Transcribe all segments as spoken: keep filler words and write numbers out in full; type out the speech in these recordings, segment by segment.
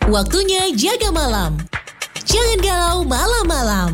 Waktunya jaga malam. Jangan galau malam-malam.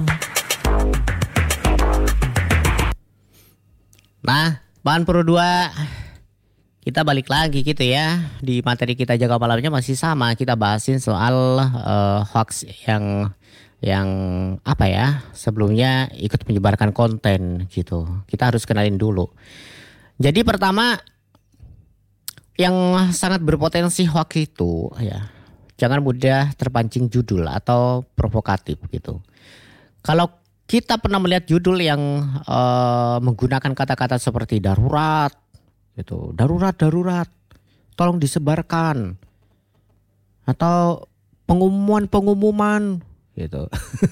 Nah, Bahan Pro dua, kita balik lagi gitu ya. Di materi kita jaga malamnya masih sama. Kita bahasin soal uh, hoax yang yang apa ya? Sebelumnya ikut menyebarkan konten gitu. Kita harus kenalin dulu. Jadi pertama, yang sangat berpotensi hoax itu ya, jangan mudah terpancing judul atau provokatif gitu. Kalau kita pernah melihat judul yang uh, menggunakan kata-kata seperti darurat, gitu, darurat, darurat, tolong disebarkan, atau pengumuman-pengumuman, gitu.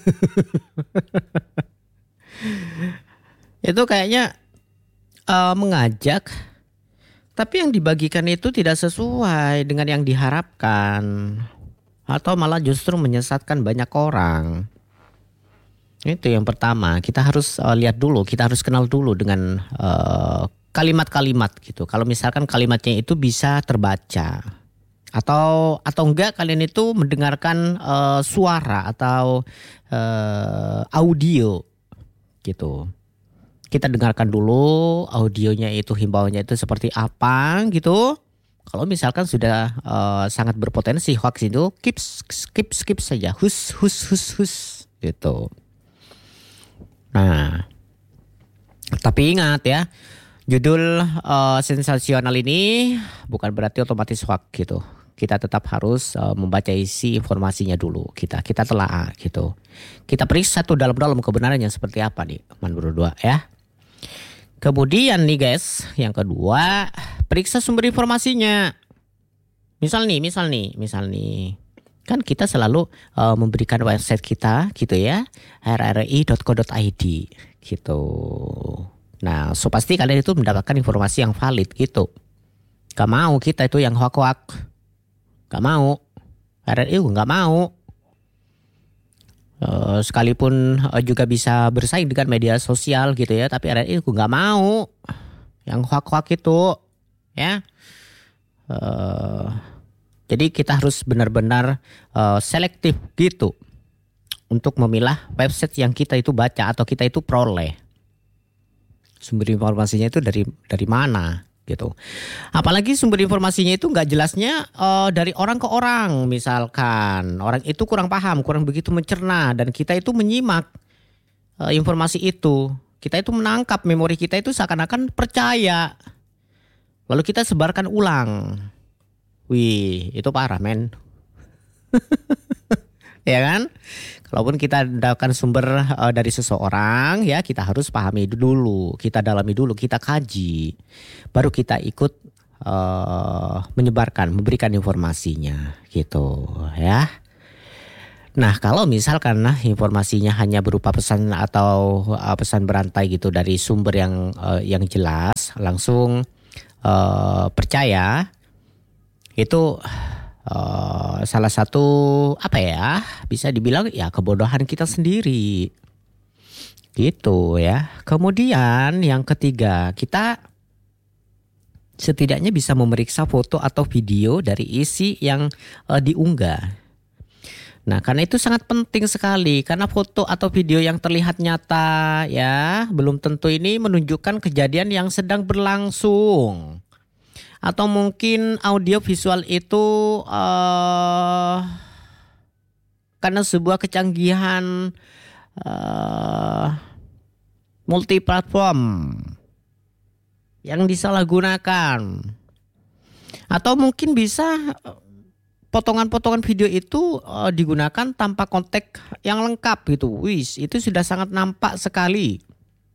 Itu kayaknya uh, mengajak, tapi yang dibagikan itu tidak sesuai dengan yang diharapkan, atau malah justru menyesatkan banyak orang. Itu yang pertama, kita harus uh, lihat dulu, kita harus kenal dulu dengan uh, kalimat-kalimat gitu. Kalau misalkan kalimatnya itu bisa terbaca, atau atau enggak kalian itu mendengarkan uh, suara atau uh, audio gitu. Kita dengarkan dulu audionya itu, himbauannya itu seperti apa gitu. Kalau misalkan sudah uh, sangat berpotensi hoax itu, skip skip skip saja, hus hus hus hus gitu. Nah, tapi ingat ya, judul uh, sensasional ini bukan berarti otomatis hoax gitu. Kita tetap harus uh, membaca isi informasinya dulu. Kita kita telaah gitu. Kita periksa tuh dalam-dalam kebenarannya seperti apa nih, Man berdua ya. Kemudian nih guys, yang kedua, periksa sumber informasinya. Misal nih, misal nih, misal nih. Kan kita selalu uh, memberikan website kita gitu ya, r r i dot co dot i d gitu. Nah, so pasti kalian itu mendapatkan informasi yang valid gitu. Gak mau kita itu yang hoak-hoak. Gak mau. R R I gak mau. Uh, sekalipun uh, juga bisa bersaing dengan media sosial gitu ya, tapi R R I gak mau yang hoak-hoak itu ya. Uh, Jadi kita harus benar-benar uh, selektif gitu untuk memilah website yang kita itu baca atau kita itu peroleh. Sumber informasinya itu dari dari mana gitu. Apalagi sumber informasinya itu nggak jelasnya uh, dari orang ke orang. Misalkan orang itu kurang paham, kurang begitu mencerna, dan kita itu menyimak uh, informasi itu. Kita itu menangkap, memori kita itu seakan-akan percaya. Lalu kita sebarkan ulang. Wih, itu parah men. Ya kan? Kalaupun kita mendapatkan sumber uh, dari seseorang ya, kita harus pahami dulu, kita dalami dulu, kita kaji, baru kita ikut uh, menyebarkan, memberikan informasinya gitu ya. Nah, kalau misalkan nah, informasinya hanya berupa pesan atau uh, pesan berantai gitu dari sumber yang uh, yang jelas, langsung uh, percaya, itu uh, salah satu apa ya, bisa dibilang ya kebodohan kita sendiri gitu ya. Kemudian yang ketiga, kita setidaknya bisa memeriksa foto atau video dari isi yang uh, diunggah. Nah, karena itu sangat penting sekali, karena foto atau video yang terlihat nyata ya belum tentu ini menunjukkan kejadian yang sedang berlangsung. Atau mungkin audio visual itu uh, karena sebuah kecanggihan uh, multiplatform yang disalahgunakan. Atau mungkin bisa potongan-potongan video itu uh, digunakan tanpa konteks yang lengkap gitu. Wis, itu sudah sangat nampak sekali.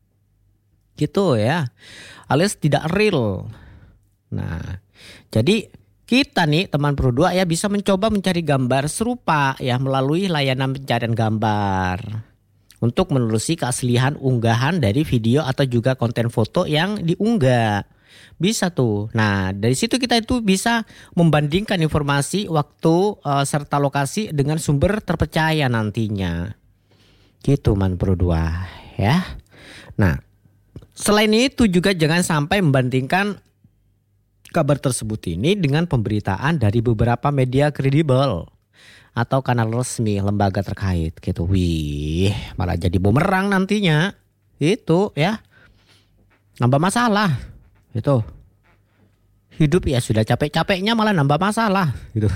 Gitu ya. Alias tidak real. Nah, jadi kita nih teman Pro dua ya bisa mencoba mencari gambar serupa ya melalui layanan pencarian gambar untuk menelusuri keaslian unggahan dari video atau juga konten foto yang diunggah. Bisa tuh. Nah, dari situ kita itu bisa membandingkan informasi, waktu uh, serta lokasi dengan sumber terpercaya nantinya. Gitu Man Pro dua ya. Nah, selain itu juga jangan sampai membandingkan kabar tersebut ini dengan pemberitaan dari beberapa media kredibel atau kanal resmi lembaga terkait gitu. Wih, malah jadi bumerang nantinya. Itu ya. Nambah masalah. Itu. Hidup ya sudah capek-capeknya malah nambah masalah gitu.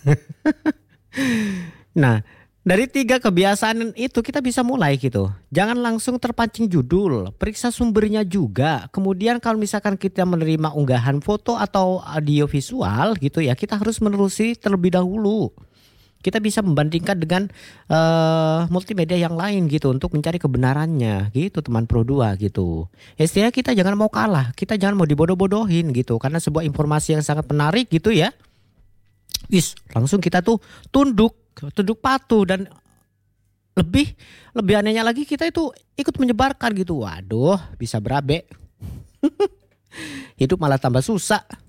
Nah, dari tiga kebiasaan itu kita bisa mulai gitu. Jangan langsung terpancing judul, periksa sumbernya juga. Kemudian kalau misalkan kita menerima unggahan foto atau audio visual gitu ya, kita harus menelusuri terlebih dahulu. Kita bisa membandingkan dengan uh, multimedia yang lain gitu untuk mencari kebenarannya gitu teman Pro dua gitu. Istilahnya kita jangan mau kalah, kita jangan mau dibodoh-bodohin gitu. Karena sebuah informasi yang sangat menarik gitu ya. Wis, langsung kita tuh tunduk, tunduk patuh dan lebih lebih anehnya lagi kita itu ikut menyebarkan gitu. Waduh, bisa berabe. Hidup malah tambah susah.